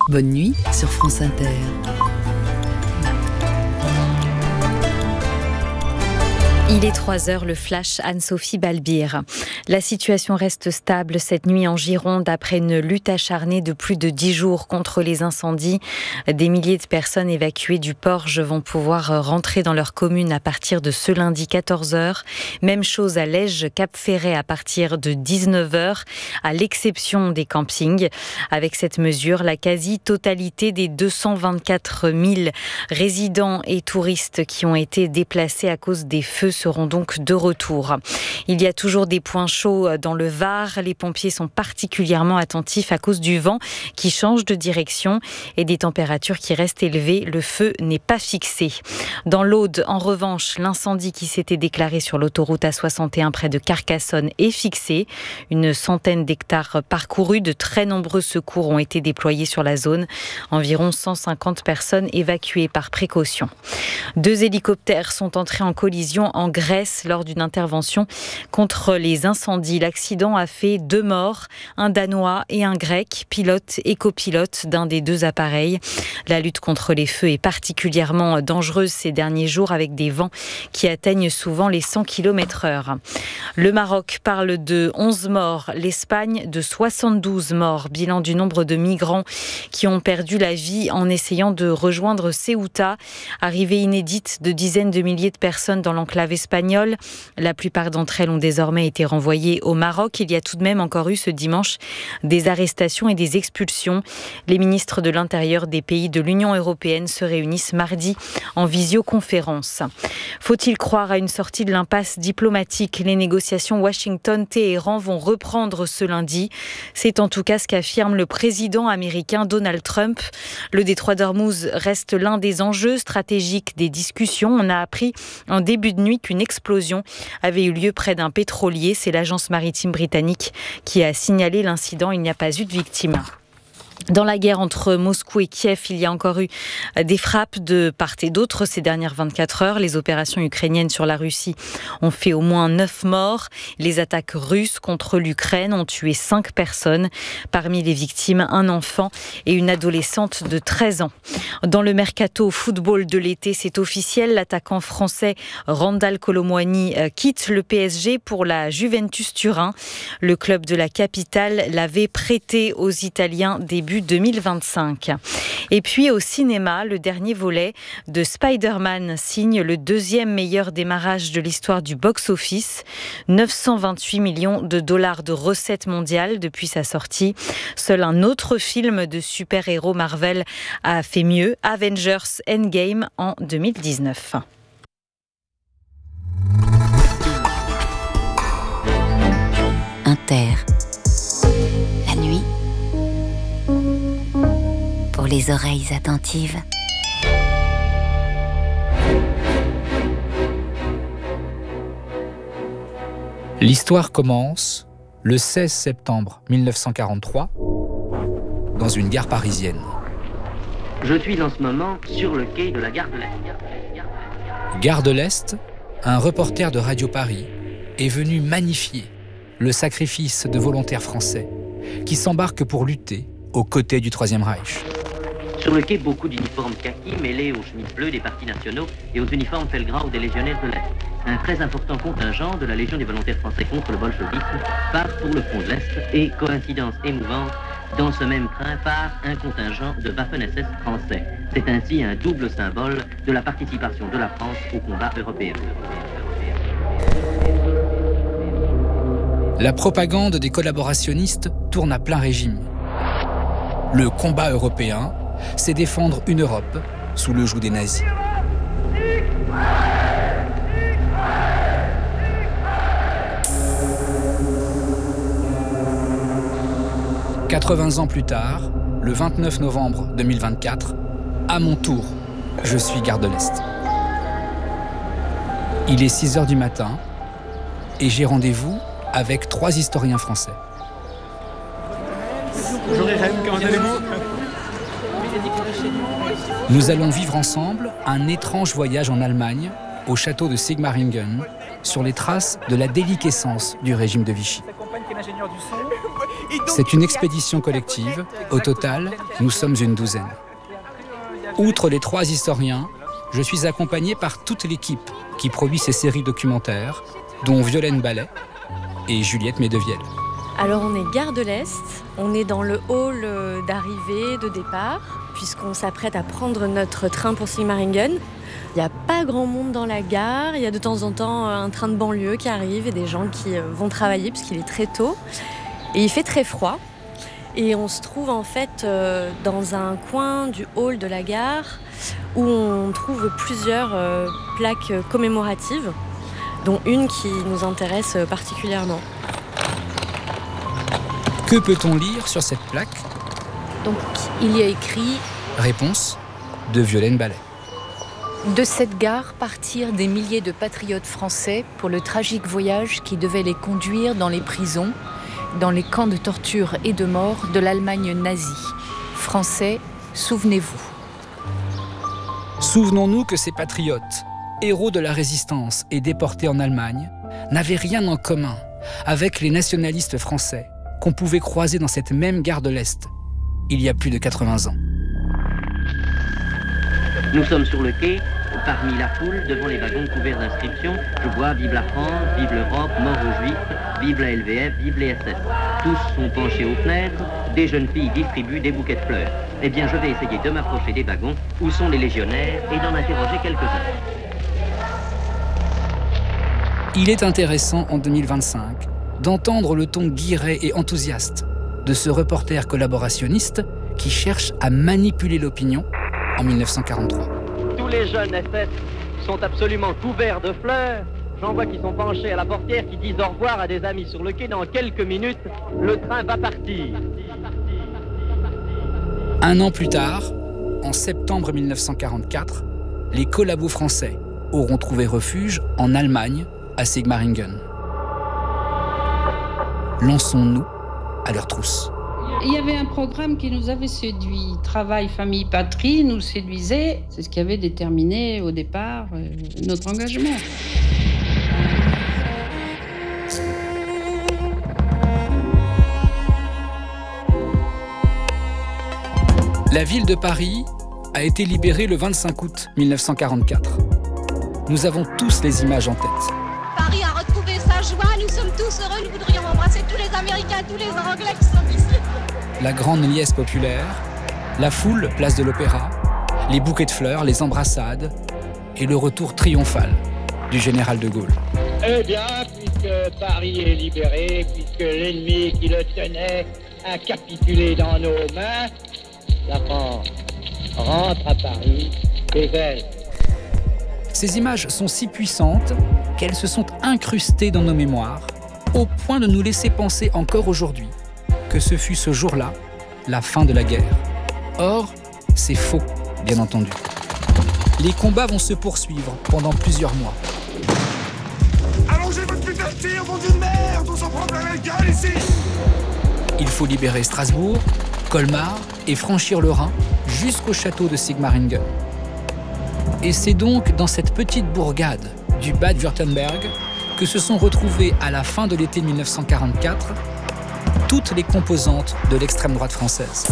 Bonne nuit sur France Inter. Il est 3h, le flash Anne-Sophie Balbir. La situation reste stable cette nuit en Gironde après une lutte acharnée de plus de 10 jours contre les incendies. Des milliers de personnes évacuées du Porge vont pouvoir rentrer dans leur commune à partir de ce lundi 14h. Même chose à Lège, Cap-Ferret à partir de 19h, à l'exception des campings. Avec cette mesure, la quasi-totalité des 224 000 résidents et touristes qui ont été déplacés à cause des feux seront donc de retour. Il y a toujours des points chauds dans le Var. Les pompiers sont particulièrement attentifs à cause du vent qui change de direction et des températures qui restent élevées. Le feu n'est pas fixé. Dans l'Aude, en revanche, l'incendie qui s'était déclaré sur l'autoroute A61 près de Carcassonne est fixé. Une centaine d'hectares parcourus, de très nombreux secours ont été déployés sur la zone. Environ 150 personnes évacuées par précaution. 2 hélicoptères sont entrés en collision en Grèce lors d'une intervention contre les incendies. L'accident a fait 2 morts, un Danois et un Grec, pilote et copilote d'un des 2 appareils. La lutte contre les feux est particulièrement dangereuse ces derniers jours avec des vents qui atteignent souvent les 100 km/h. Le Maroc parle de 11 morts, l'Espagne de 72 morts. Bilan du nombre de migrants qui ont perdu la vie en essayant de rejoindre Ceuta. Arrivée inédite de dizaines de milliers de personnes dans l'enclave espagnole. La plupart d'entre elles ont désormais été renvoyées au Maroc. Il y a tout de même encore eu ce dimanche des arrestations et des expulsions. Les ministres de l'Intérieur des pays de l'Union européenne se réunissent mardi en visioconférence. Faut-il croire à une sortie de l'impasse diplomatique ? Les négociations Washington-Téhéran vont reprendre ce lundi. C'est en tout cas ce qu'affirme le président américain Donald Trump. Le détroit d'Ormuz reste l'un des enjeux stratégiques des discussions. On a appris en début de nuit qu'une explosion avait eu lieu près d'un pétrolier. C'est l'agence maritime britannique qui a signalé l'incident. Il n'y a pas eu de victimes. Dans la guerre entre Moscou et Kiev, il y a encore eu des frappes de part et d'autre ces dernières 24 heures. Les opérations ukrainiennes sur la Russie ont fait au moins 9 morts. Les attaques russes contre l'Ukraine ont tué 5 personnes. Parmi les victimes, un enfant et une adolescente de 13 ans. Dans le mercato football de l'été, c'est officiel. L'attaquant français Randal Kolo Muani quitte le PSG pour la Juventus Turin. Le club de la capitale l'avait prêté aux Italiens début 2025. Et puis au cinéma, le dernier volet de Spider-Man signe le 2e meilleur démarrage de l'histoire du box-office. 928 millions de dollars de recettes mondiales depuis sa sortie. Seul un autre film de super-héros Marvel a fait mieux, Avengers Endgame en 2019. Inter. La nuit. Pour les oreilles attentives. L'histoire commence le 16 septembre 1943 dans une gare parisienne. Je suis en ce moment sur le quai de la gare de l'Est. Gare de l'Est, un reporter de Radio Paris est venu magnifier le sacrifice de volontaires français qui s'embarquent pour lutter aux côtés du Troisième Reich. Sur le quai, beaucoup d'uniformes kaki mêlés aux chemises bleues des partis nationaux et aux uniformes Felgrau des légionnaires de l'Est. Un très important contingent de la Légion des volontaires français contre le bolchevisme part pour le front de l'Est et, coïncidence émouvante, dans ce même train part un contingent de Waffen-SS français. C'est ainsi un double symbole de la participation de la France au combat européen. La propagande des collaborationnistes tourne à plein régime. Le combat européen, c'est défendre une Europe sous le joug des nazis. « 80 ans plus tard, le 29 novembre 2024, à mon tour, je suis gare de l'Est. Il est 6h du matin et j'ai rendez-vous avec 3 historiens français. Bonjour Irène, comment allez-vous ? Nous allons vivre ensemble un étrange voyage en Allemagne, au château de Sigmaringen, sur les traces de la déliquescence du régime de Vichy. C'est une expédition collective. Au total, nous sommes une douzaine. Outre les 3 historiens, je suis accompagné par toute l'équipe qui produit ces séries documentaires, dont Violaine Ballet et Juliette Medevielle. Alors on est gare de l'Est, on est dans le hall d'arrivée, de départ, puisqu'on s'apprête à prendre notre train pour Sigmaringen. Il n'y a pas grand monde dans la gare, il y a de temps en temps un train de banlieue qui arrive et des gens qui vont travailler puisqu'il est très tôt. Et il fait très froid. Et on se trouve en fait dans un coin du hall de la gare où on trouve plusieurs plaques commémoratives, dont une qui nous intéresse particulièrement. Que peut-on lire sur cette plaque ? Donc, il y a écrit... Réponse de Violaine Ballet. De cette gare partirent des milliers de patriotes français pour le tragique voyage qui devait les conduire dans les prisons, dans les camps de torture et de mort de l'Allemagne nazie. Français, souvenez-vous. Souvenons-nous que ces patriotes, héros de la résistance et déportés en Allemagne, n'avaient rien en commun avec les nationalistes français qu'on pouvait croiser dans cette même gare de l'Est, il y a plus de 80 ans. Nous sommes sur le quai, parmi la foule, devant les wagons couverts d'inscriptions. Je vois « Vive la France »,« Vive l'Europe »,« Mort aux Juifs »,« Vive la LVF »,« Vive les SS ». Tous sont penchés aux fenêtres, des jeunes filles distribuent des bouquets de fleurs. Eh bien, je vais essayer de m'approcher des wagons où sont les légionnaires et d'en interroger quelques-uns. Il est intéressant, en 2025, d'entendre le ton guilleret et enthousiaste de ce reporter collaborationniste qui cherche à manipuler l'opinion en 1943. Tous les jeunes SS sont absolument couverts de fleurs. J'en vois qui sont penchés à la portière, qui disent au revoir à des amis sur le quai. Dans quelques minutes, le train va partir. Un an plus tard, en septembre 1944, les collabos français auront trouvé refuge en Allemagne, à Sigmaringen. Lançons-nous à leur trousse. Il y avait un programme qui nous avait séduit. Travail, famille, patrie nous séduisait. C'est ce qui avait déterminé au départ notre engagement. La ville de Paris a été libérée le 25 août 1944. Nous avons tous les images en tête. Paris a retrouvé sa joie, nous sommes tous heureux, nous voudrions embrasser tous les Américains, tous les Anglais qui sont ici. La grande liesse populaire, la foule, place de l'Opéra, les bouquets de fleurs, les embrassades et le retour triomphal du général de Gaulle. Eh bien, puisque Paris est libéré, puisque l'ennemi qui le tenait a capitulé dans nos mains, la France rentre à Paris et elle. Ces images sont si puissantes qu'elles se sont incrustées dans nos mémoires, au point de nous laisser penser encore aujourd'hui que ce fut ce jour-là la fin de la guerre. Or, c'est faux, bien entendu. Les combats vont se poursuivre pendant plusieurs mois. Allongez votre putain de tir, mon dieu de merde, on s'en prend plein la gueule ici. Il faut libérer Strasbourg, Colmar et franchir le Rhin jusqu'au château de Sigmaringen. Et c'est donc dans cette petite bourgade du Bade-Württemberg que se sont retrouvées à la fin de l'été 1944 toutes les composantes de l'extrême droite française.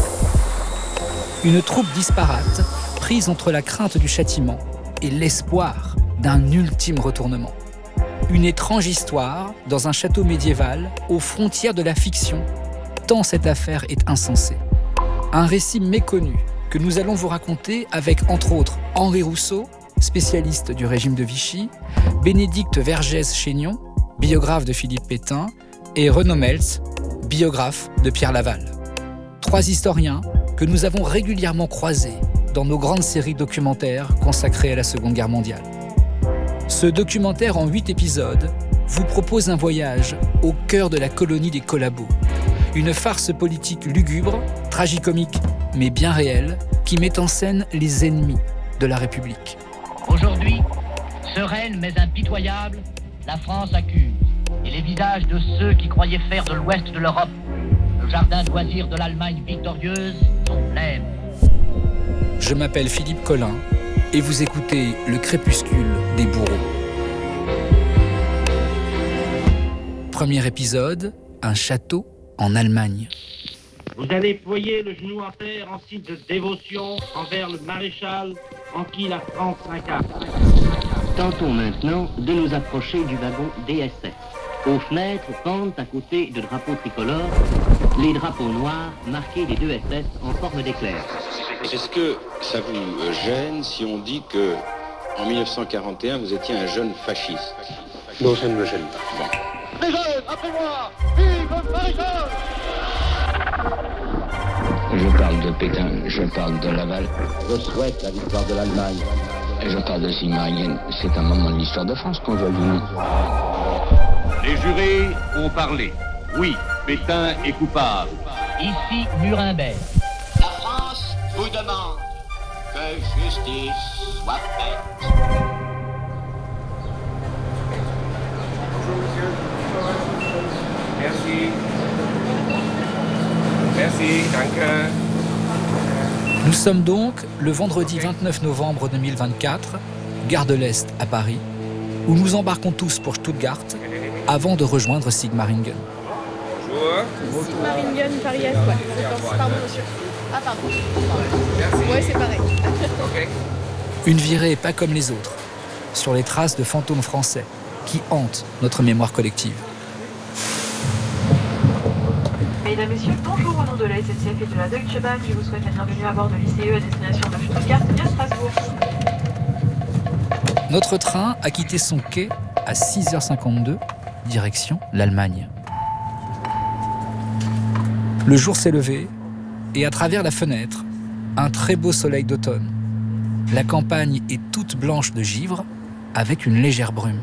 Une troupe disparate, prise entre la crainte du châtiment et l'espoir d'un ultime retournement. Une étrange histoire dans un château médiéval aux frontières de la fiction, tant cette affaire est insensée. Un récit méconnu que nous allons vous raconter avec, entre autres, Henri Rousseau, spécialiste du régime de Vichy, Bénédicte Vergès-Chénion, biographe de Philippe Pétain, et Renaud Meltz, biographe de Pierre Laval. 3 historiens que nous avons régulièrement croisés dans nos grandes séries documentaires consacrées à la Seconde Guerre mondiale. Ce documentaire en 8 épisodes vous propose un voyage au cœur de la colonie des collabos. Une farce politique lugubre, tragicomique mais bien réelle, qui met en scène les ennemis de la République. Aujourd'hui, sereine mais impitoyable, la France accuse. Et les visages de ceux qui croyaient faire de l'ouest de l'Europe le jardin d'oisir de l'Allemagne victorieuse sont blêmes. Je m'appelle Philippe Collin et vous écoutez Le Crépuscule des bourreaux. Premier épisode, un château en Allemagne. Vous allez ployer le genou en terre en signe de dévotion envers le maréchal en qui la France s'incarne. Tentons maintenant de nous approcher du wagon DSS. Aux fenêtres pendent à côté de drapeaux tricolores les drapeaux noirs marqués des deux SS en forme d'éclair. Est-ce que ça vous gêne si on dit que en 1941 vous étiez un jeune fasciste? Non, ça ne me gêne pas. Les jeunes, après moi, vive le maréchal! Je parle de Pétain, je parle de Laval. Je souhaite la victoire de l'Allemagne. Et je parle de Sigmaringen. C'est un moment de l'histoire de France qu'on doit vivre. Les jurés ont parlé. Oui, Pétain est coupable. Ici, Nuremberg. La France vous demande que justice soit faite. Bonjour monsieur. Merci. Merci, danke. Nous sommes donc le vendredi 29 novembre 2024, gare de l'Est à Paris, où nous embarquons tous pour Stuttgart avant de rejoindre Sigmaringen. Bonjour. Sigmaringen, Paris F, ouais. Pardon, monsieur. Ah, pardon. Merci. Ouais, c'est pareil. Ok. Une virée pas comme les autres, sur les traces de fantômes français qui hantent notre mémoire collective. Mesdames, Messieurs, bonjour au nom de la SNCF et de la Deutsche Bahn. Je vous souhaite la bienvenue à bord de l'ICE à destination de Stuttgart via Strasbourg. Notre train a quitté son quai à 6h52, direction l'Allemagne. Le jour s'est levé et à travers la fenêtre, un très beau soleil d'automne. La campagne est toute blanche de givre avec une légère brume.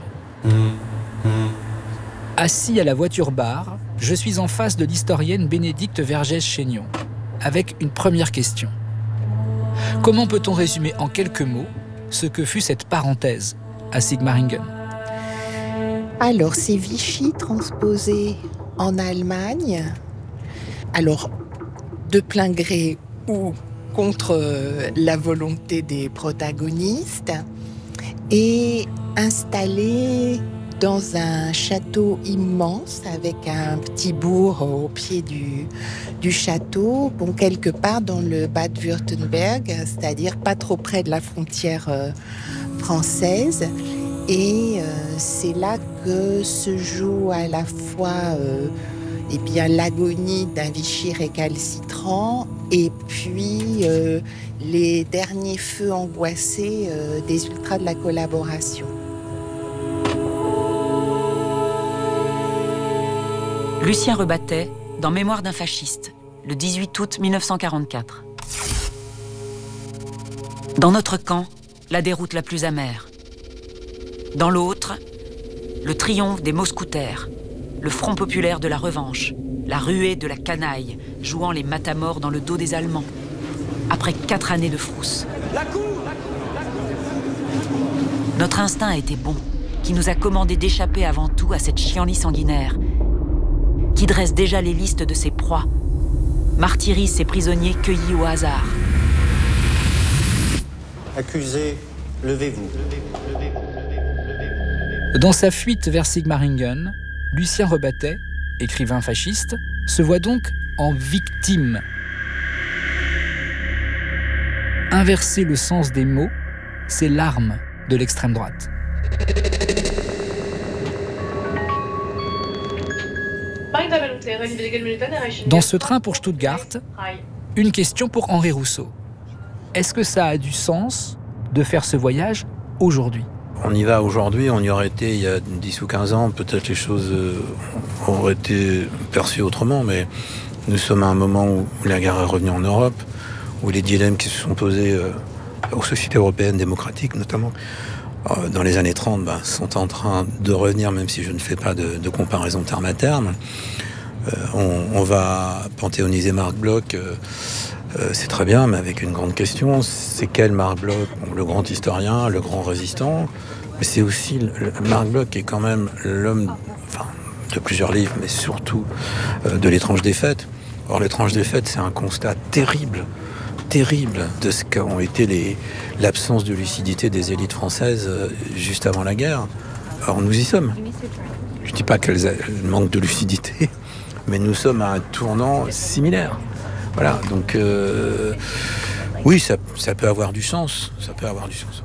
Assis à la voiture-bar, je suis en face de l'historienne Bénédicte Vergès-Chaignon, avec une première question. Comment peut-on résumer en quelques mots ce que fut cette parenthèse à Sigmaringen? Alors, c'est Vichy transposé en Allemagne. Alors, de plein gré ou contre la volonté des protagonistes, et installé dans un château immense avec un petit bourg au pied du château, bon, quelque part dans le Bade-Württemberg, c'est-à-dire pas trop près de la frontière française. Et c'est là que se joue à la fois l'agonie d'un Vichy récalcitrant et puis les derniers feux angoissés des ultras de la collaboration. Lucien Rebattet, dans Mémoire d'un fasciste, le 18 août 1944. Dans notre camp, la déroute la plus amère. Dans l'autre, le triomphe des mousquetaires, le front populaire de la revanche, la ruée de la canaille, jouant les matamores dans le dos des Allemands, après 4 années de frousse. Notre instinct a été bon, qui nous a commandé d'échapper avant tout à cette chienlit sanguinaire, qui dresse déjà les listes de ses proies, martyrise ses prisonniers cueillis au hasard. Accusés, levez-vous. Dans sa fuite vers Sigmaringen, Lucien Rebattet, écrivain fasciste, se voit donc en victime. Inverser le sens des mots, c'est l'arme de l'extrême droite. Dans ce train pour Stuttgart, une question pour Henri Rousseau. Est-ce que ça a du sens de faire ce voyage aujourd'hui ? On y va aujourd'hui, on y aurait été il y a 10 ou 15 ans, peut-être les choses auraient été perçues autrement, mais nous sommes à un moment où la guerre est revenue en Europe, où les dilemmes qui se sont posés aux sociétés européennes démocratiques notamment, dans les années 30, sont en train de revenir, même si je ne fais pas de comparaison terme à terme. On va panthéoniser Marc Bloch, c'est très bien, mais avec une grande question, c'est quel Marc Bloch ? Le grand historien, le grand résistant, mais c'est aussi Marc Bloch qui est quand même l'homme, de plusieurs livres, mais surtout de L'étrange défaite. Or, L'étrange défaite, c'est un constat terrible de ce qu'ont été l'absence de lucidité des élites françaises juste avant la guerre. Or, nous y sommes. Je ne dis pas qu'elles manquent de lucidité, mais nous sommes à un tournant similaire. Voilà, donc oui, ça peut avoir du sens. Ça peut avoir du sens.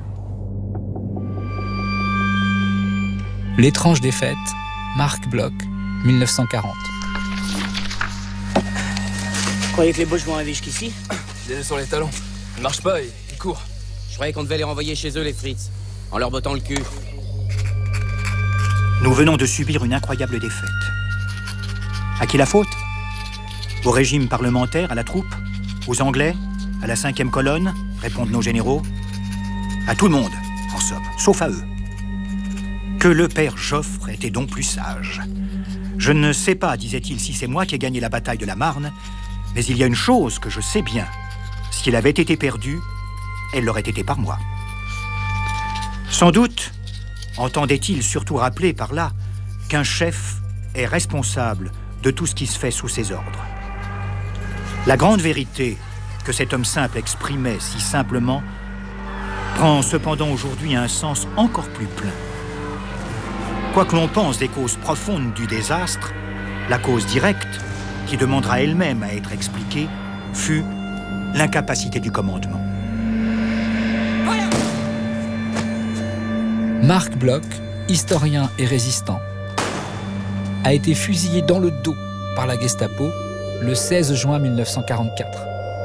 L'étrange défaite, Marc Bloch, 1940. Vous croyez que les Boches vont arriver jusqu'ici? Déjà sur les talons. Ils marchent pas, ils courent. Je croyais qu'on devait les renvoyer chez eux, les Fritz, en leur bottant le cul. Nous venons de subir une incroyable défaite. À qui la faute? Au régime parlementaire, à la troupe? Aux Anglais? À la 5e colonne? Répondent nos généraux. À tout le monde, en somme, sauf à eux. Que le père Joffre était donc plus sage. Je ne sais pas, disait-il, si c'est moi qui ai gagné la bataille de la Marne, mais il y a une chose que je sais bien. S'il avait été perdu, elle l'aurait été par moi. Sans doute entendait-il surtout rappeler par là qu'un chef est responsable de tout ce qui se fait sous ses ordres. La grande vérité que cet homme simple exprimait si simplement prend cependant aujourd'hui un sens encore plus plein. Quoi que l'on pense des causes profondes du désastre, la cause directe, qui demandera elle-même à être expliquée, fut l'incapacité du commandement. Marc Bloch, historien et résistant, a été fusillé dans le dos par la Gestapo le 16 juin 1944.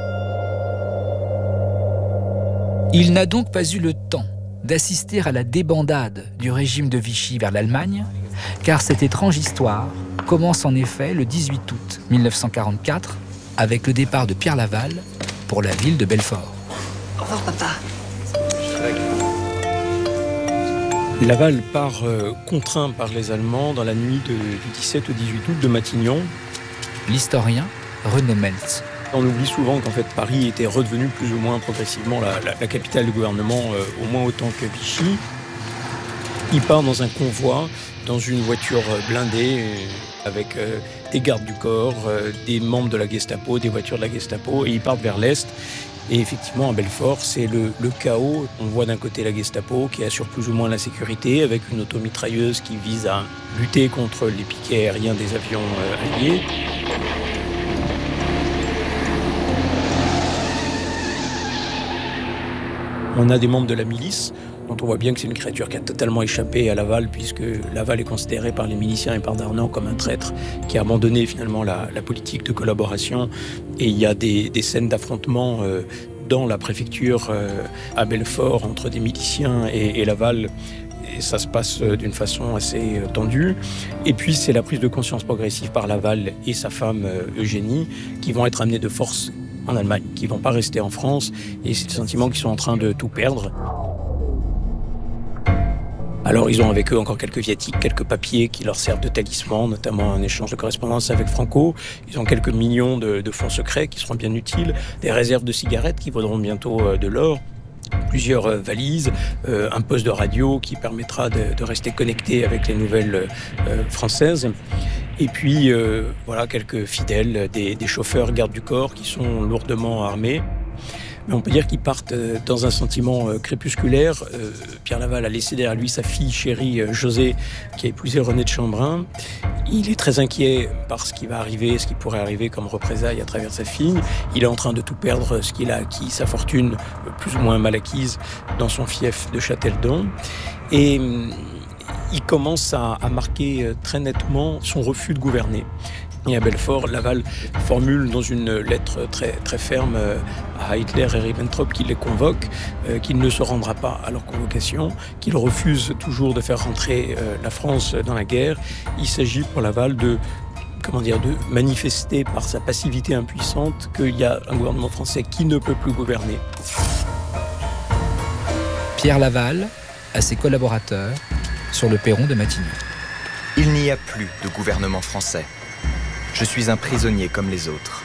Il n'a donc pas eu le temps d'assister à la débandade du régime de Vichy vers l'Allemagne, car cette étrange histoire commence en effet le 18 août 1944 avec le départ de Pierre Laval pour la ville de Belfort. Au revoir, papa. Laval part contraint par les Allemands dans la nuit du 17 au 18 août de Matignon. L'historien René Mentz. On oublie souvent qu'en fait Paris était redevenu plus ou moins progressivement la capitale du gouvernement, au moins autant que Vichy. Il part dans un convoi, dans une voiture blindée, avec des gardes du corps, des membres de la Gestapo, des voitures de la Gestapo, et ils partent vers l'Est. Et effectivement, à Belfort, c'est le chaos. On voit d'un côté la Gestapo qui assure plus ou moins la sécurité avec une automitrailleuse qui vise à lutter contre les piquets aériens des avions alliés. On a des membres de la milice, dont on voit bien que c'est une créature qui a totalement échappé à Laval, puisque Laval est considéré par les miliciens et par Darnan comme un traître qui a abandonné finalement la politique de collaboration. Et il y a des scènes d'affrontement dans la préfecture à Belfort entre des miliciens et Laval. Et ça se passe d'une façon assez tendue. Et puis c'est la prise de conscience progressive par Laval et sa femme Eugénie qui vont être amenés de force en Allemagne, qui ne vont pas rester en France, et c'est le sentiment qu'ils sont en train de tout perdre. Alors ils ont avec eux encore quelques viatiques, quelques papiers qui leur servent de talisman, notamment un échange de correspondance avec Franco. Ils ont quelques millions de fonds secrets qui seront bien utiles, des réserves de cigarettes qui vaudront bientôt de l'or, plusieurs valises, un poste de radio qui permettra de rester connecté avec les nouvelles françaises. Et puis, voilà, quelques fidèles, des chauffeurs gardes du corps qui sont lourdement armés. Mais on peut dire qu'ils partent dans un sentiment crépusculaire. Pierre Laval a laissé derrière lui sa fille chérie José, qui a épousé René de Chambrun. Il est très inquiet par ce qui va arriver, ce qui pourrait arriver comme représailles à travers sa fille. Il est en train de tout perdre, ce qu'il a acquis, sa fortune plus ou moins mal acquise dans son fief de Châteldon. Et il commence à marquer très nettement son refus de gouverner. Et à Belfort, Laval formule dans une lettre très, très ferme à Hitler et Ribbentrop qu'il les convoque, qu'il ne se rendra pas à leur convocation, qu'il refuse toujours de faire rentrer la France dans la guerre. Il s'agit pour Laval de manifester par sa passivité impuissante qu'il y a un gouvernement français qui ne peut plus gouverner. Pierre Laval à ses collaborateurs sur le perron de Matignon. Il n'y a plus de gouvernement français. Je suis un prisonnier comme les autres.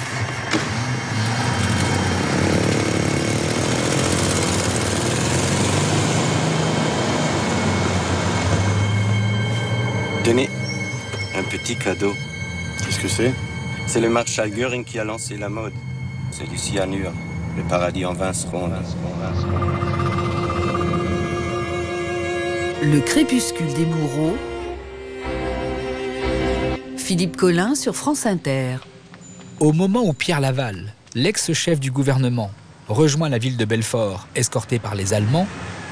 Tenez, un petit cadeau. Qu'est-ce que c'est? C'est le Marshal Göring qui a lancé la mode. C'est du cyanure. Le paradis en vinceront. Le crépuscule des bourreaux, Philippe Collin sur France Inter. Au moment où Pierre Laval, l'ex-chef du gouvernement, rejoint la ville de Belfort, escorté par les Allemands,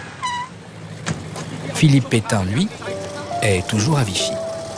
Philippe Pétain, lui, est toujours à Vichy.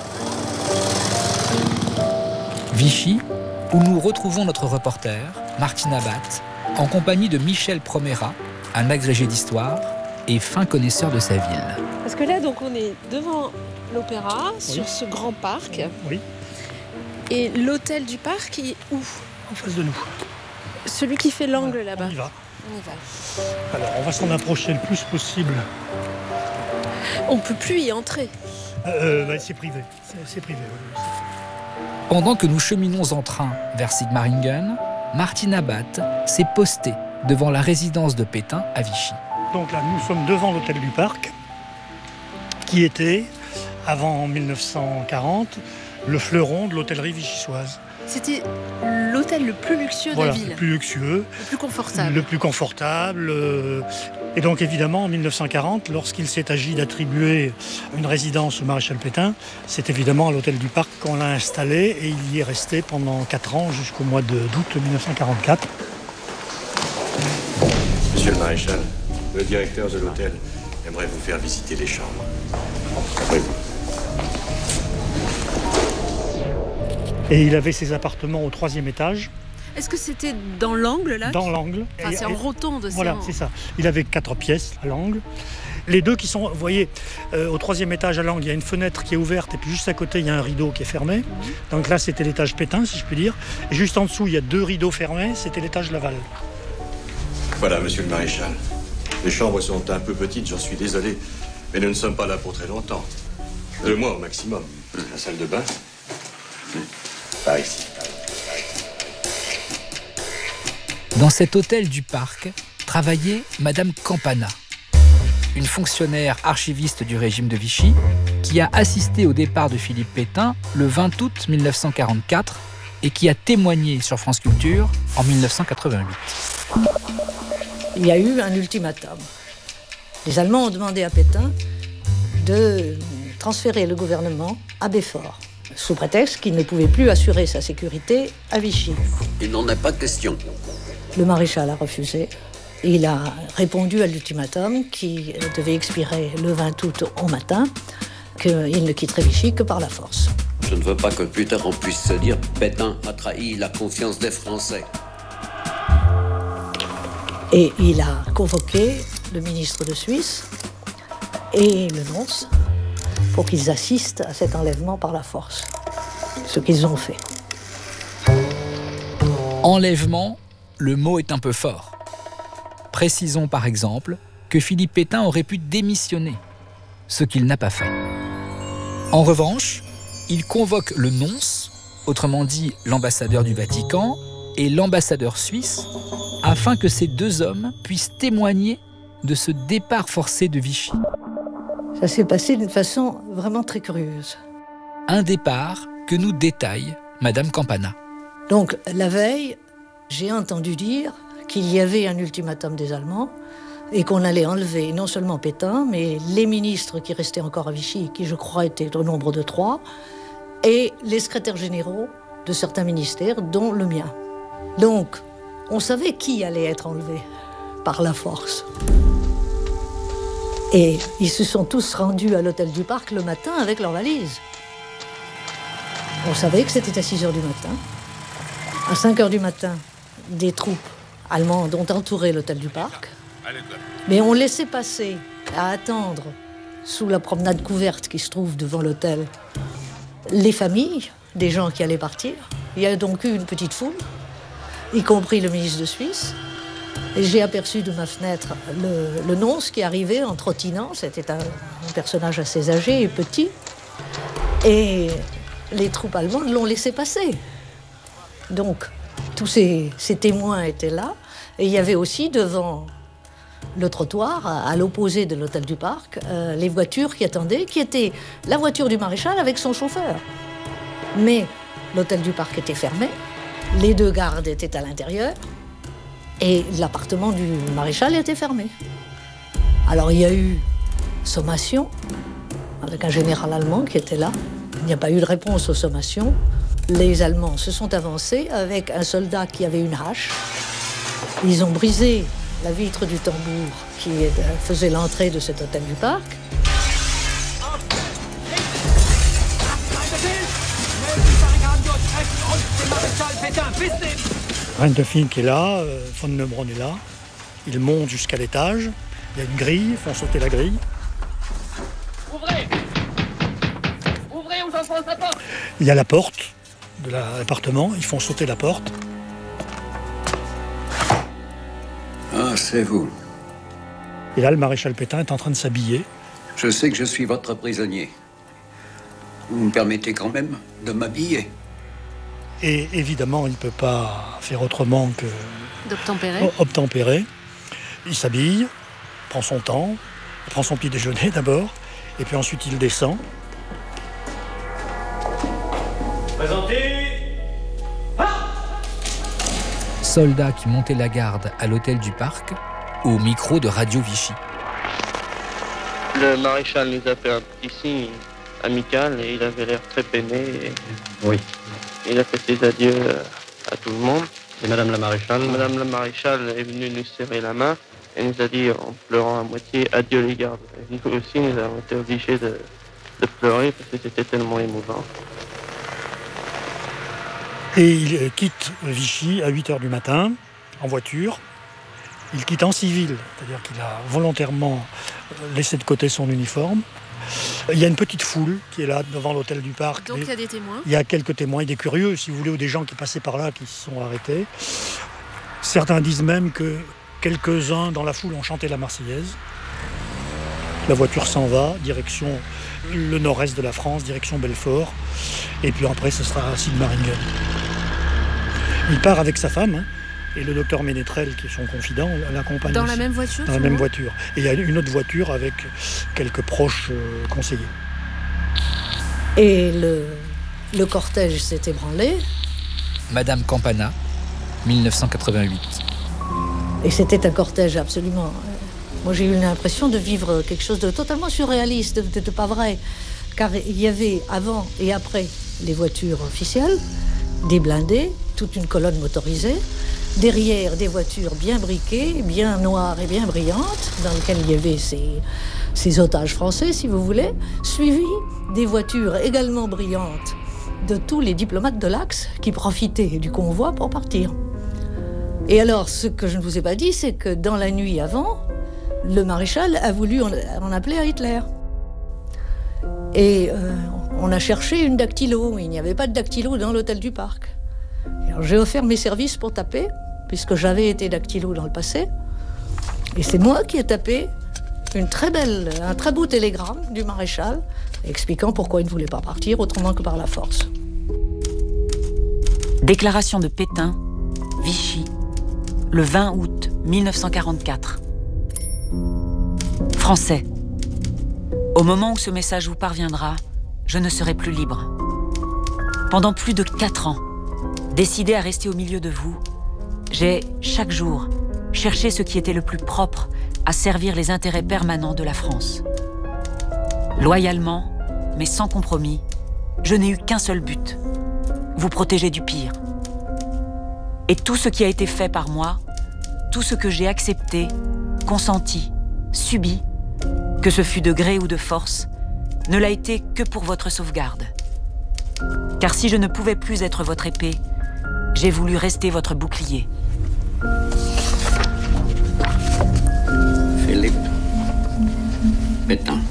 Vichy, où nous retrouvons notre reporter, Martine Abat, en compagnie de Michel Promera, un agrégé d'histoire et fin connaisseur de sa ville. Parce que là, donc, on est devant l'Opéra, sur ce grand parc. Oui. Et l'hôtel du parc est où? En face de nous. Celui qui fait l'angle là-bas. On y va. On y va. Alors, on va s'en approcher le plus possible. On ne peut plus y entrer. C'est privé. C'est privé, oui. Pendant que nous cheminons en train vers Sigmaringen, Martine Abat s'est postée devant la résidence de Pétain à Vichy. Donc là, nous sommes devant l'hôtel du Parc, qui était, avant 1940, le fleuron de l'hôtellerie vichysoise. C'était l'hôtel le plus luxueux de la ville. Le plus luxueux. Le plus confortable. Le plus confortable. Et donc évidemment, en 1940, lorsqu'il s'est agi d'attribuer une résidence au maréchal Pétain, c'est évidemment à l'hôtel du Parc qu'on l'a installé et il y est resté pendant 4 ans jusqu'au mois d'août 1944. Monsieur le maréchal, le directeur de l'hôtel aimerait vous faire visiter les chambres. Après vous. Et il avait ses appartements au 3e étage. Est-ce que c'était dans l'angle là? Dans l'angle. Enfin, c'est en rotonde. Voilà, c'est ça. Il avait 4 pièces à l'angle. Les deux qui sont, vous voyez, au 3e étage à l'angle, il y a une fenêtre qui est ouverte et puis juste à côté, il y a un rideau qui est fermé. Donc là, c'était l'étage Pétain, si je puis dire. Et juste en dessous, il y a 2 rideaux fermés, c'était l'étage Laval. Voilà, monsieur le maréchal. Les chambres sont un peu petites, j'en suis désolé. Mais nous ne sommes pas là pour très longtemps. 2 mois au maximum. La salle de bain. Par ici. Dans cet hôtel du Parc travaillait Madame Campana, une fonctionnaire archiviste du régime de Vichy qui a assisté au départ de Philippe Pétain le 20 août 1944 et qui a témoigné sur France Culture en 1988. Il y a eu un ultimatum. Les Allemands ont demandé à Pétain de transférer le gouvernement à Belfort, sous prétexte qu'il ne pouvait plus assurer sa sécurité à Vichy. Il n'en est pas question. Le maréchal a refusé. Il a répondu à l'ultimatum qui devait expirer le 20 août au matin, qu'il ne quitterait Vichy que par la force. Je ne veux pas que plus tard on puisse se dire Pétain a trahi la confiance des Français. Et il a convoqué le ministre de Suisse et le nonce pour qu'ils assistent à cet enlèvement par la force. Ce qu'ils ont fait. Enlèvement, le mot est un peu fort. Précisons par exemple que Philippe Pétain aurait pu démissionner, ce qu'il n'a pas fait. En revanche, il convoque le nonce, autrement dit l'ambassadeur du Vatican, et l'ambassadeur suisse, afin que ces 2 hommes puissent témoigner de ce départ forcé de Vichy. Ça s'est passé d'une façon vraiment très curieuse. Un départ que nous détaille Madame Campana. Donc, la veille, j'ai entendu dire qu'il y avait un ultimatum des Allemands et qu'on allait enlever non seulement Pétain, mais les ministres qui restaient encore à Vichy, qui je crois étaient au nombre de 3, et les secrétaires généraux de certains ministères, dont le mien. Donc, on savait qui allait être enlevé par la force. Et ils se sont tous rendus à l'hôtel du Parc le matin avec leurs valises. On savait que c'était à 6h du matin. À 5h du matin, des troupes allemandes ont entouré l'hôtel du Parc. Mais on laissait passer, à attendre, sous la promenade couverte qui se trouve devant l'hôtel, les familles des gens qui allaient partir. Il y a donc eu une petite foule, y compris le ministre de Suisse. Et j'ai aperçu de ma fenêtre le nonce qui arrivait en trottinant. C'était un personnage assez âgé et petit. Et les troupes allemandes l'ont laissé passer. Donc, tous ces témoins étaient là. Et il y avait aussi devant le trottoir, à l'opposé de l'hôtel du Parc, les voitures qui attendaient, qui étaient la voiture du maréchal avec son chauffeur. Mais l'hôtel du Parc était fermé, les 2 gardes étaient à l'intérieur, et l'appartement du maréchal était fermé. Alors il y a eu sommation, avec un général allemand qui était là, n'y a pas eu de réponse aux sommations. Les Allemands se sont avancés avec un soldat qui avait une hache. Ils ont brisé la vitre du tambour qui faisait l'entrée de cet hôtel du Parc. Reine Dauphine qui est là, von Neubronn est là. Ils montent jusqu'à l'étage. Il y a une grille, ils font sauter la grille. Ouvrez! Ouvrez ou j'enfonce la porte! Il y a la porte de l'appartement, ils font sauter la porte. Ah, c'est vous. Et là, le maréchal Pétain est en train de s'habiller. Je sais que je suis votre prisonnier. Vous me permettez quand même de m'habiller. Et évidemment, il ne peut pas faire autrement que obtempérer. Il s'habille, prend son temps, il prend son petit déjeuner d'abord, et puis ensuite il descend. Présentez. Soldats qui montaient la garde à l'hôtel du Parc, au micro de Radio Vichy. Le maréchal nous a fait un petit signe amical et il avait l'air très peiné. Oui. Il a fait ses adieux à tout le monde. Et Madame la maréchale? Madame la maréchale est venue nous serrer la main et nous a dit en pleurant à moitié « Adieu les gardes ». Et nous aussi, nous avons été obligés de pleurer parce que c'était tellement émouvant. Et il quitte Vichy à 8h du matin, en voiture. Il quitte en civil, c'est-à-dire qu'il a volontairement laissé de côté son uniforme. Il y a une petite foule qui est là devant l'hôtel du Parc. Donc il y a des témoins. Il y a quelques témoins et des curieux, si vous voulez, ou des gens qui passaient par là, qui se sont arrêtés. Certains disent même que quelques-uns dans la foule ont chanté la Marseillaise. La voiture s'en va, direction le nord-est de la France, direction Belfort. Et puis après, ce sera Sigmaringen. Il part avec sa femme, et le docteur Ménétrel, qui est son confident, l'accompagne Dans aussi. la même voiture? Dans la même voiture. Et il y a une autre voiture avec quelques proches conseillers. Et le cortège s'est ébranlé. Madame Campana, 1988. Et c'était un cortège absolument... Moi, j'ai eu l'impression de vivre quelque chose de totalement surréaliste, de pas vrai. Car il y avait avant et après les voitures officielles, des blindés, toute une colonne motorisée, derrière des voitures bien briquées, bien noires et bien brillantes, dans lesquelles il y avait ces otages français, si vous voulez, suivis des voitures également brillantes de tous les diplomates de l'Axe qui profitaient du convoi pour partir. Et alors, ce que je ne vous ai pas dit, c'est que dans la nuit avant, le maréchal a voulu en appeler à Hitler. Et on a cherché une dactylo. Il n'y avait pas de dactylo dans l'hôtel du Parc. Alors, j'ai offert mes services pour taper, puisque j'avais été dactylo dans le passé. Et c'est moi qui ai tapé un très beau télégramme du maréchal, expliquant pourquoi il ne voulait pas partir autrement que par la force. Déclaration de Pétain, Vichy, le 20 août 1944. Français. Au moment où ce message vous parviendra, je ne serai plus libre. Pendant plus de 4 ans, décidé à rester au milieu de vous, j'ai, chaque jour, cherché ce qui était le plus propre à servir les intérêts permanents de la France. Loyalement, mais sans compromis, je n'ai eu qu'un seul but, vous protéger du pire. Et tout ce qui a été fait par moi, tout ce que j'ai accepté, consenti, subi, que ce fût de gré ou de force, ne l'a été que pour votre sauvegarde. Car si je ne pouvais plus être votre épée, j'ai voulu rester votre bouclier. Philippe Pétain.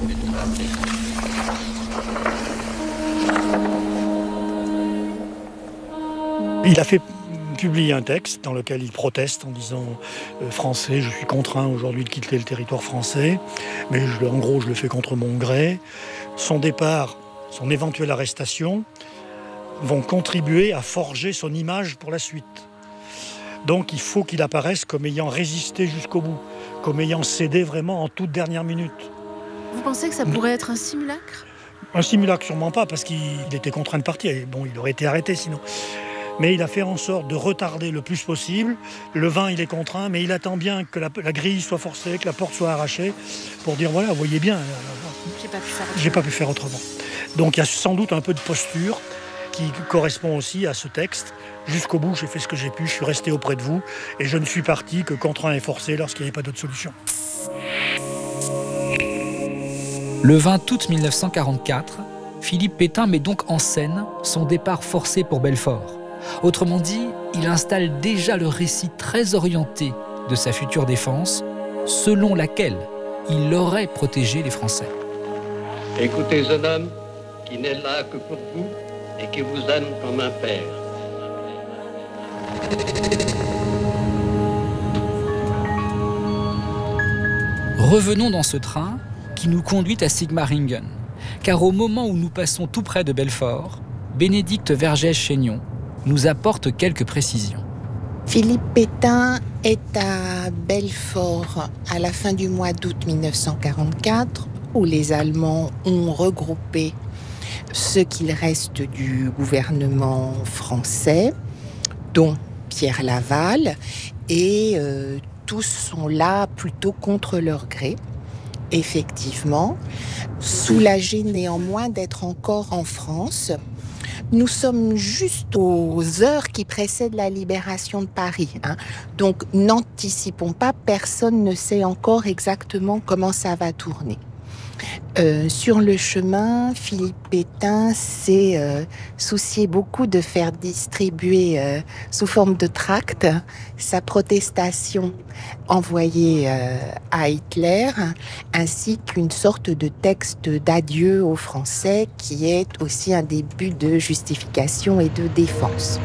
Il a fait publier un texte dans lequel il proteste en disant français, je suis contraint aujourd'hui de quitter le territoire français, mais en gros je le fais contre mon gré. Son départ, son éventuelle arrestation vont contribuer à forger son image pour la suite. Donc il faut qu'il apparaisse comme ayant résisté jusqu'au bout, comme ayant cédé vraiment en toute dernière minute. Vous pensez que ça pourrait être un simulacre? Un simulacre sûrement pas, parce qu'il était contraint de partir. Et bon, il aurait été arrêté sinon. mais il a fait en sorte de retarder le plus possible. Le vin, il est contraint, mais il attend bien que la grille soit forcée, que la porte soit arrachée, pour dire voilà, vous voyez bien, j'ai pas pu faire autrement. Donc il y a sans doute un peu de posture qui correspond aussi à ce texte. Jusqu'au bout, j'ai fait ce que j'ai pu, je suis resté auprès de vous, et je ne suis parti que contraint et forcé lorsqu'il n'y avait pas d'autre solution. Le 20 août 1944, Philippe Pétain met donc en scène son départ forcé pour Belfort. Autrement dit, il installe déjà le récit très orienté de sa future défense, selon laquelle il aurait protégé les Français. Écoutez un homme qui n'est là que pour vous et qui vous aime comme un père. Revenons dans ce train qui nous conduit à Sigmaringen, car au moment où nous passons tout près de Belfort, Bénédicte Vergès-Chaignon nous apporte quelques précisions. Philippe Pétain est à Belfort à la fin du mois d'août 1944, où les Allemands ont regroupé ce qu'il reste du gouvernement français, dont Pierre Laval, et tous sont là plutôt contre leur gré. Effectivement, soulagés néanmoins d'être encore en France. Nous sommes juste aux heures qui précèdent la libération de Paris. Donc n'anticipons pas, personne ne sait encore exactement comment ça va tourner. Sur le chemin, Philippe Pétain s'est soucié beaucoup de faire distribuer sous forme de tracts sa protestation envoyée à Hitler, ainsi qu'une sorte de texte d'adieu aux Français qui est aussi un début de justification et de défense.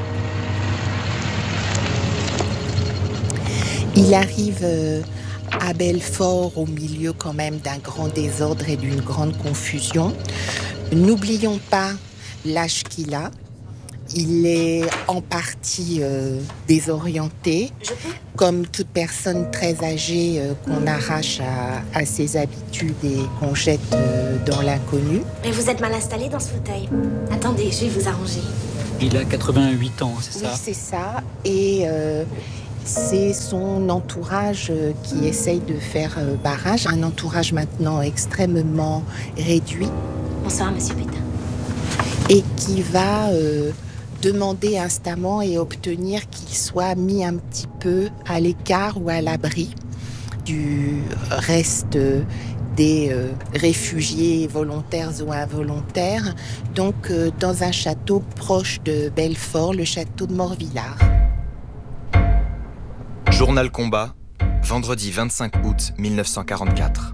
Il arrive à Belfort, au milieu quand même d'un grand désordre et d'une grande confusion. N'oublions pas l'âge qu'il a. Il est en partie désorienté, comme toute personne très âgée qu'on arrache à ses habitudes et qu'on jette dans l'inconnu. Mais vous êtes mal installé dans ce fauteuil. Attendez, je vais vous arranger. Il a 88 ans, c'est ça ? Oui, c'est ça. Et c'est son entourage qui essaye de faire barrage. Un entourage maintenant extrêmement réduit. Bonsoir, monsieur Pétain. Et qui va demander instamment et obtenir qu'il soit mis un petit peu à l'écart ou à l'abri du reste des réfugiés volontaires ou involontaires. Donc dans un château proche de Belfort, le château de Morvillard. Journal Combat, vendredi 25 août 1944.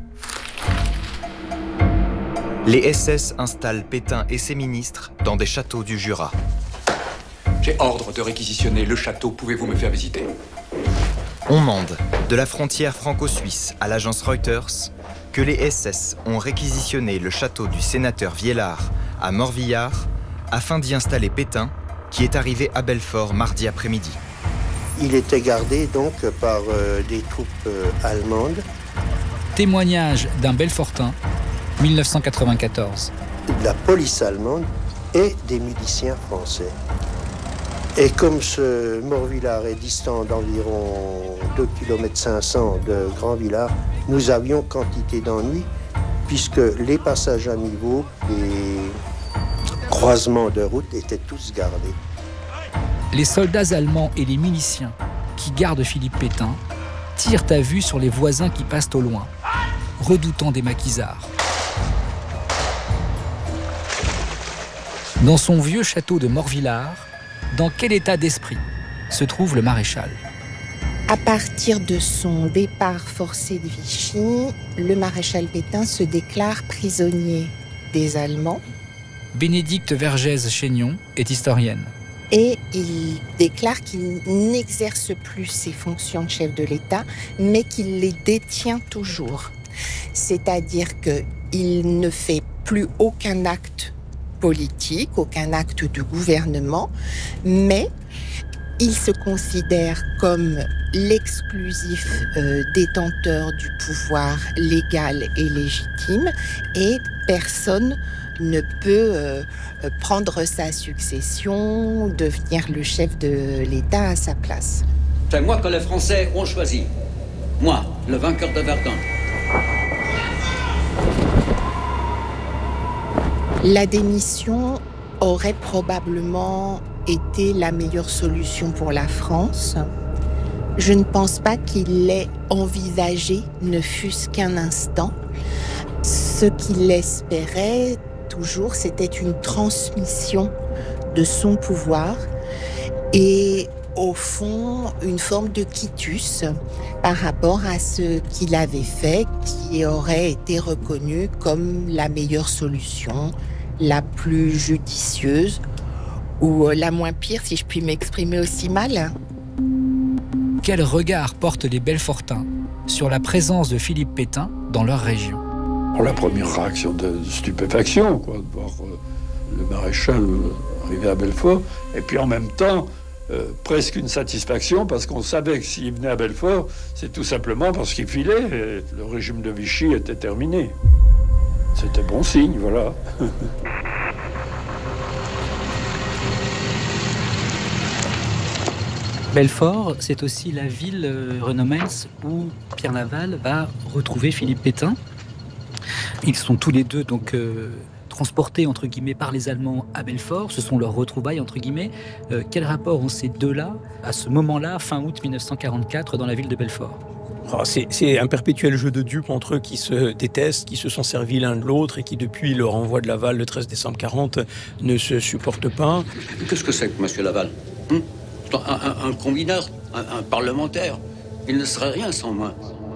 Les SS installent Pétain et ses ministres dans des châteaux du Jura. J'ai ordre de réquisitionner le château. Pouvez-vous me faire visiter ? On mande, de la frontière franco-suisse à l'agence Reuters, que les SS ont réquisitionné le château du sénateur Viellard à Morvillard afin d'y installer Pétain, qui est arrivé à Belfort mardi après-midi. Il était gardé donc par des troupes allemandes. Témoignage d'un Belfortin, 1994. De la police allemande et des miliciens français. Et comme ce Morvillard est distant d'environ 2,5 km de Grand-Villard, nous avions quantité d'ennuis puisque les passages à niveau, les croisements de route étaient tous gardés. Les soldats allemands et les miliciens qui gardent Philippe Pétain tirent à vue sur les voisins qui passent au loin, redoutant des maquisards. Dans son vieux château de Morvillard, dans quel état d'esprit se trouve le maréchal ? À partir de son départ forcé de Vichy, le maréchal Pétain se déclare prisonnier des Allemands. Bénédicte Vergès-Chaignon est historienne. Et il déclare qu'il n'exerce plus ses fonctions de chef de l'État, mais qu'il les détient toujours. C'est-à-dire qu'il ne fait plus aucun acte politique, aucun acte de gouvernement, mais il se considère comme l'exclusif détenteur du pouvoir légal et légitime, et personne ne peut prendre sa succession, devenir le chef de l'État à sa place. C'est moi que les Français ont choisi. Moi, le vainqueur de Verdun. La démission aurait probablement été la meilleure solution pour la France. Je ne pense pas qu'il l'ait envisagé, ne fût-ce qu'un instant. Ce qu'il espérait toujours, c'était une transmission de son pouvoir et, au fond, une forme de quitus par rapport à ce qu'il avait fait, qui aurait été reconnu comme la meilleure solution, la plus judicieuse ou la moins pire, si je puis m'exprimer aussi mal. Quel regard portent les Belfortins sur la présence de Philippe Pétain dans leur région? La première réaction de stupéfaction, quoi, de voir le maréchal arriver à Belfort, et puis en même temps, presque une satisfaction, parce qu'on savait que s'il venait à Belfort, c'est tout simplement parce qu'il filait, et le régime de Vichy était terminé. C'était bon signe, voilà. Belfort, c'est aussi la ville, Renaud Mens, où Pierre Laval va retrouver Philippe Pétain. Ils sont tous les deux donc transportés entre guillemets par les Allemands à Belfort. Ce sont leurs retrouvailles entre guillemets. Quel rapport ont ces deux-là à ce moment-là, fin août 1944, dans la ville de Belfort? C'est un perpétuel jeu de dupes entre eux qui se détestent, qui se sont servis l'un de l'autre et qui, depuis le renvoi de Laval le 13 décembre 40, ne se supportent pas. Qu'est-ce que c'est que M. Laval? Un combineur, un parlementaire. Il ne serait rien sans moi.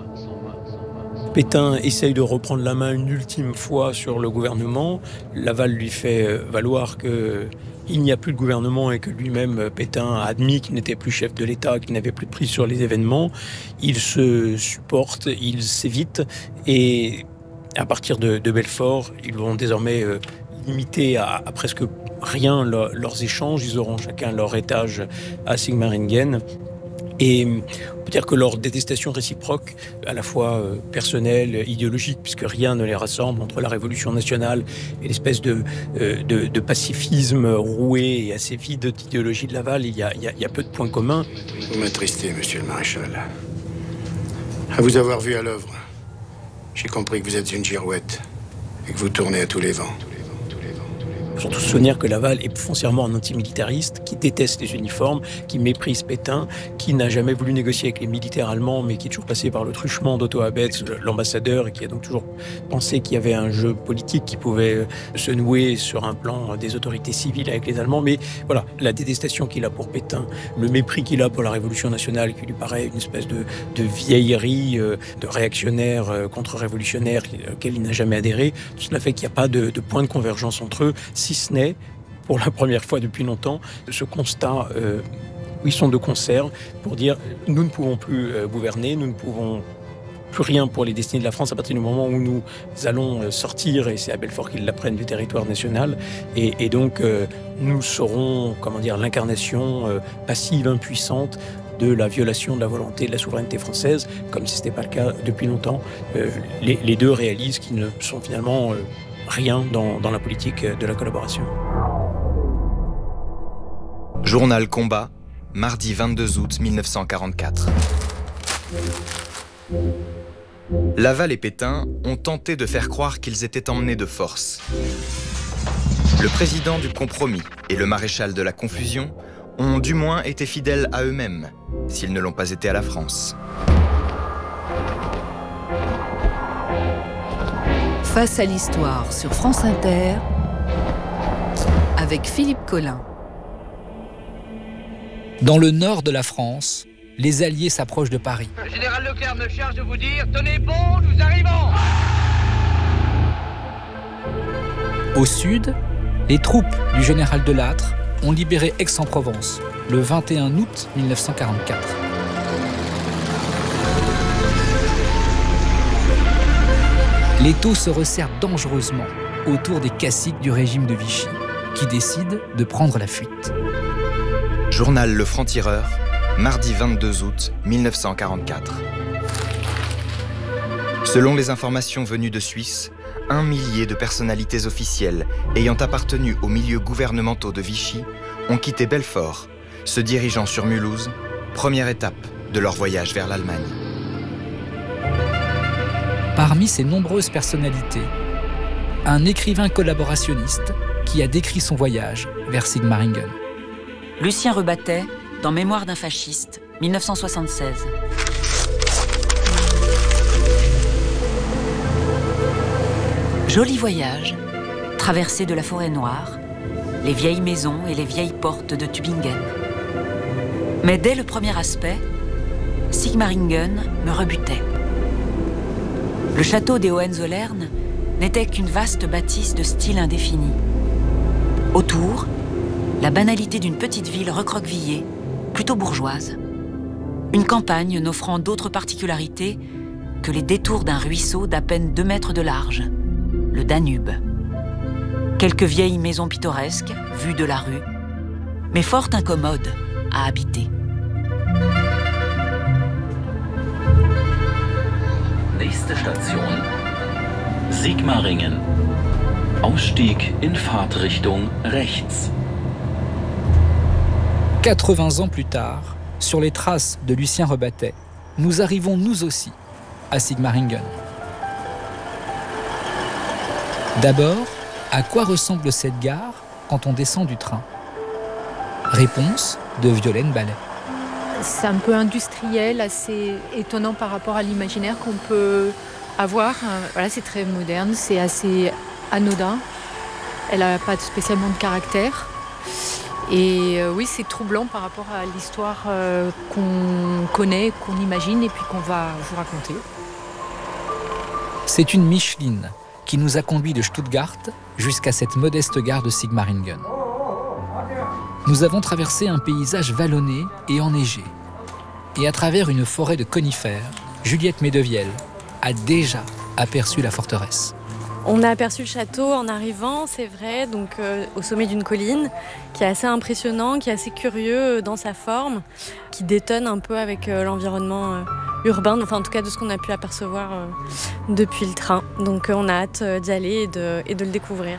Pétain essaye de reprendre la main une ultime fois sur le gouvernement. Laval lui fait valoir qu'il n'y a plus de gouvernement et que lui-même, Pétain, a admis qu'il n'était plus chef de l'État, qu'il n'avait plus de prise sur les événements. Il se supporte, il s'évite et à partir de Belfort, ils vont désormais limiter à presque rien leurs échanges. Ils auront chacun leur étage à Sigmaringen. Et on peut dire que leur détestation réciproque, à la fois personnelle, idéologique, puisque rien ne les rassemble entre la Révolution nationale et l'espèce de pacifisme roué et assez vide d'idéologie de Laval, il y a peu de points communs. Vous m'attristez, monsieur le maréchal. À vous avoir vu à l'œuvre, j'ai compris que vous êtes une girouette et que vous tournez à tous les vents. Surtout se souvenir que Laval est foncièrement un antimilitariste, qui déteste les uniformes, qui méprise Pétain, qui n'a jamais voulu négocier avec les militaires allemands, mais qui est toujours passé par le truchement d'Otto Abetz, l'ambassadeur, et qui a donc toujours pensé qu'il y avait un jeu politique qui pouvait se nouer sur un plan des autorités civiles avec les Allemands. Mais voilà, la détestation qu'il a pour Pétain, le mépris qu'il a pour la Révolution nationale, qui lui paraît une espèce de vieillerie, de réactionnaire contre-révolutionnaire auquel il n'a jamais adhéré, tout cela fait qu'il n'y a pas de point de convergence entre eux, si ce n'est, pour la première fois depuis longtemps, ce constat où ils sont de concert pour dire « nous ne pouvons plus gouverner, nous ne pouvons plus rien pour les destinées de la France à partir du moment où nous allons sortir, et c'est à Belfort qu'ils l'apprennent, du territoire national, et donc nous serons, l'incarnation passive, impuissante de la violation de la volonté de la souveraineté française, comme si ce n'était pas le cas depuis longtemps. Les deux réalisent qu'ils ne sont finalement rien dans la politique de la collaboration. Journal Combat, mardi 22 août 1944. Laval et Pétain ont tenté de faire croire qu'ils étaient emmenés de force. Le président du compromis et le maréchal de la confusion ont du moins été fidèles à eux-mêmes, s'ils ne l'ont pas été à la France. Face à l'histoire sur France Inter, avec Philippe Collin. Dans le nord de la France, les Alliés s'approchent de Paris. Le général Leclerc me charge de vous dire « Tenez bon, nous arrivons !» Au sud, les troupes du général Delattre ont libéré Aix-en-Provence le 21 août 1944. L'étau se resserre dangereusement autour des caciques du régime de Vichy, qui décident de prendre la fuite. Journal Le Franc-Tireur, mardi 22 août 1944. Selon les informations venues de Suisse, 1 millier de personnalités officielles ayant appartenu aux milieux gouvernementaux de Vichy ont quitté Belfort, se dirigeant sur Mulhouse, première étape de leur voyage vers l'Allemagne. Parmi ces nombreuses personnalités, un écrivain collaborationniste qui a décrit son voyage vers Sigmaringen. Lucien Rebattet, dans Mémoire d'un fasciste, 1976. Joli voyage, traversée de la forêt noire, les vieilles maisons et les vieilles portes de Tübingen. Mais dès le premier aspect, Sigmaringen me rebutait. Le château des Hohenzollern n'était qu'une vaste bâtisse de style indéfini. Autour, la banalité d'une petite ville recroquevillée, plutôt bourgeoise. Une campagne n'offrant d'autres particularités que les détours d'un ruisseau d'à peine 2 mètres de large, le Danube. Quelques vieilles maisons pittoresques, vues de la rue, mais fort incommodes à habiter. Nächste Station, Sigmaringen. Ausstieg in Fahrtrichtung rechts. 80 ans plus tard, sur les traces de Lucien Rebattet, nous arrivons nous aussi à Sigmaringen. D'abord, à quoi ressemble cette gare quand on descend du train? Réponse de Violaine Ballet. C'est un peu industriel, assez étonnant par rapport à l'imaginaire qu'on peut avoir. Voilà, c'est très moderne, c'est assez anodin. Elle n'a pas spécialement de caractère. Et oui, c'est troublant par rapport à l'histoire qu'on connaît, qu'on imagine et puis qu'on va vous raconter. C'est une Micheline qui nous a conduits de Stuttgart jusqu'à cette modeste gare de Sigmaringen. Nous avons traversé un paysage vallonné et enneigé. Et à travers une forêt de conifères, Juliette Medevielle a déjà aperçu la forteresse. On a aperçu le château en arrivant, c'est vrai, donc au sommet d'une colline, qui est assez impressionnant, qui est assez curieux dans sa forme, qui détonne un peu avec l'environnement urbain, enfin en tout cas de ce qu'on a pu apercevoir depuis le train. Donc on a hâte d'y aller et de le découvrir.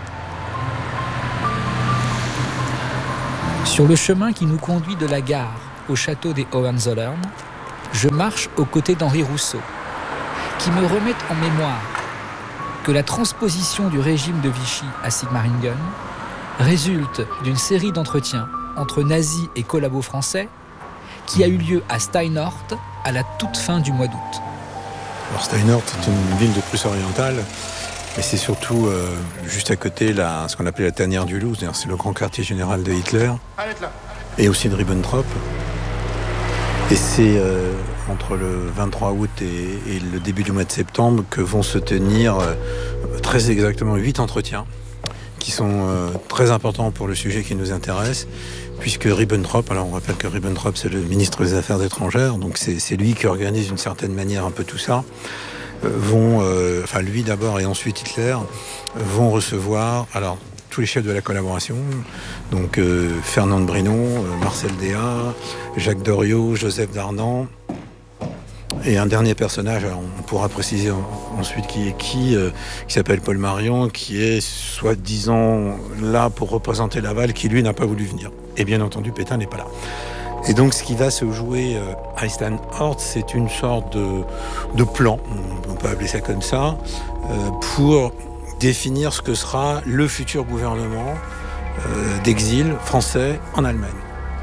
Sur le chemin qui nous conduit de la gare au château des Hohenzollern, je marche aux côtés d'Henri Rousseau, qui me remet en mémoire que la transposition du régime de Vichy à Sigmaringen résulte d'une série d'entretiens entre nazis et collabos français qui a eu lieu à Steinort à la toute fin du mois d'août. Alors Steinort est une ville de Prusse orientale, mais c'est surtout juste à côté ce qu'on appelait la tanière du loup, c'est le grand quartier général de Hitler, et aussi de Ribbentrop. Et c'est entre le 23 août et le début du mois de septembre que vont se tenir très exactement 8 entretiens qui sont très importants pour le sujet qui nous intéresse, puisque Ribbentrop, alors on rappelle que Ribbentrop c'est le ministre des Affaires étrangères, donc c'est lui qui organise d'une certaine manière un peu tout ça, lui d'abord et ensuite Hitler, vont recevoir tous les chefs de la collaboration, donc Fernand Brinon, Marcel Déat, Jacques Doriot, Joseph Darnan, et un dernier personnage, alors on pourra préciser ensuite qui est qui s'appelle Paul Marion, qui est soi-disant là pour représenter Laval, qui lui n'a pas voulu venir. Et bien entendu, Pétain n'est pas là. Et donc ce qui va se jouer à Steinort, c'est une sorte de plan, on peut appeler ça comme ça, pour définir ce que sera le futur gouvernement d'exil français en Allemagne.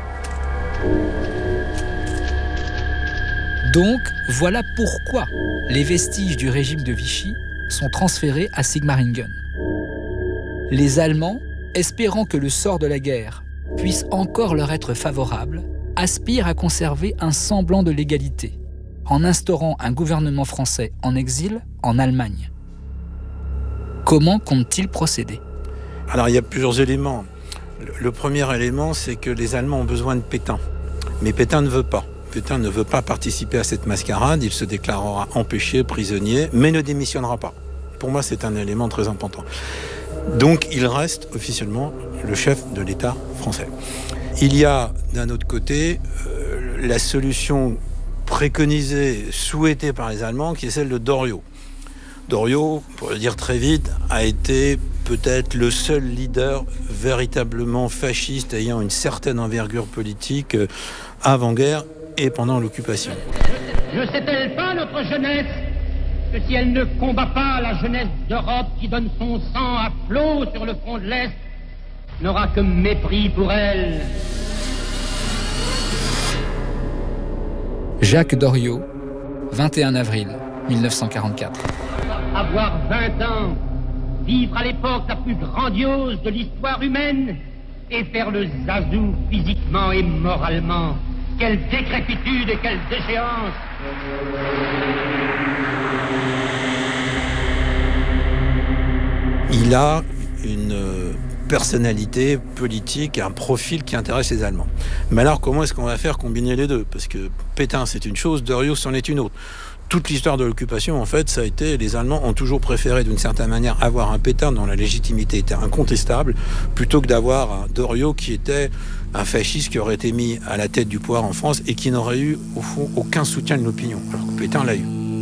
Donc, voilà pourquoi les vestiges du régime de Vichy sont transférés à Sigmaringen. Les Allemands, espérant que le sort de la guerre puisse encore leur être favorable, aspirent à conserver un semblant de légalité, en instaurant un gouvernement français en exil en Allemagne. Comment comptent-ils procéder? Alors, il y a plusieurs éléments. Le premier élément, c'est que les Allemands ont besoin de Pétain. Mais Pétain ne veut pas. Pétain ne veut pas participer à cette mascarade. Il se déclarera empêché, prisonnier, mais ne démissionnera pas. Pour moi, c'est un élément très important. Donc, il reste officiellement le chef de l'État français. Il y a, d'un autre côté, la solution préconisée, souhaitée par les Allemands, qui est celle de Doriot. Doriot, pour le dire très vite, a été peut-être le seul leader véritablement fasciste ayant une certaine envergure politique avant-guerre et pendant l'occupation. Ne sait-elle pas, notre jeunesse, que si elle ne combat pas la jeunesse d'Europe qui donne son sang à flot sur le front de l'Est, n'aura que mépris pour elle. Jacques Doriot, 21 avril 1944. Avoir 20 ans, vivre à l'époque la plus grandiose de l'histoire humaine et faire le zazou physiquement et moralement. Quelle décrépitude et quelle déchéance! Il a une personnalité politique, un profil qui intéresse les Allemands. Mais alors, comment est-ce qu'on va faire combiner les deux? Parce que Pétain, c'est une chose, Doriot, c'en est une autre. Toute l'histoire de l'occupation, en fait, ça a été... Les Allemands ont toujours préféré, d'une certaine manière, avoir un Pétain dont la légitimité était incontestable, plutôt que d'avoir un Doriot qui était un fasciste qui aurait été mis à la tête du pouvoir en France et qui n'aurait eu, au fond, aucun soutien de l'opinion. Alors que Pétain l'a eu.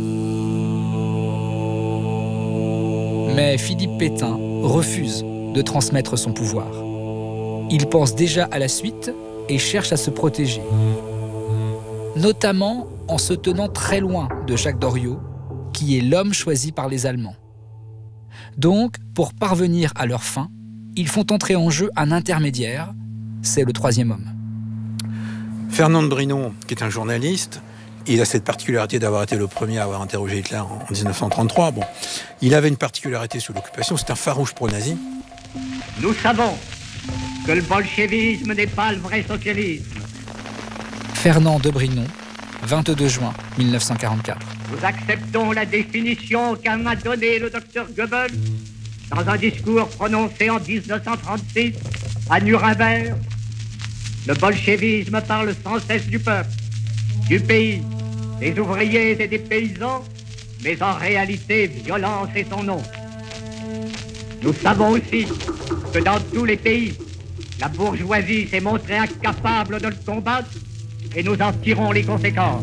Mais Philippe Pétain refuse de transmettre son pouvoir. Il pense déjà à la suite et cherche à se protéger. Notamment en se tenant très loin de Jacques Doriot, qui est l'homme choisi par les Allemands. Donc, pour parvenir à leur fin, ils font entrer en jeu un intermédiaire, c'est le troisième homme. Fernand de Brinon, qui est un journaliste, il a cette particularité d'avoir été le premier à avoir interrogé Hitler en 1933. Bon, il avait une particularité sous l'occupation, c'est un farouche pro-nazi. Nous savons que le bolchevisme n'est pas le vrai socialisme. Fernand de Brinon, 22 juin 1944. Nous acceptons la définition qu'en a donnée le docteur Goebbels dans un discours prononcé en 1936 à Nuremberg. Le bolchevisme parle sans cesse du peuple, du pays, des ouvriers et des paysans, mais en réalité, violence est son nom. Nous savons aussi que dans tous les pays, la bourgeoisie s'est montrée incapable de le combattre et nous en tirons les conséquences.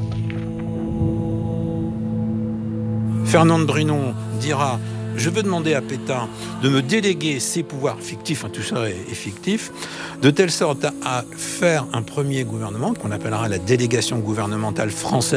Fernand de Brinon dira « Je veux demander à Pétain de me déléguer ses pouvoirs fictifs, tout ça est fictif, de telle sorte à faire un premier gouvernement qu'on appellera la délégation gouvernementale française